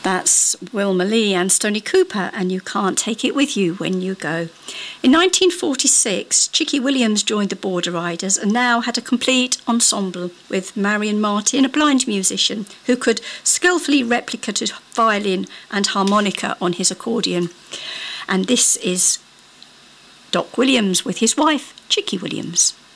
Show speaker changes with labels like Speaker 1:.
Speaker 1: That's Wilma Lee and Stoney Cooper, and You Can't Take It With You When You Go. In 1946, Chicky Williams joined the Border Riders and now had a complete ensemble with Marion Martin, a blind musician who could skillfully replicate a violin and harmonica on his accordion. And this is Doc Williams with his wife, Chicky Williams.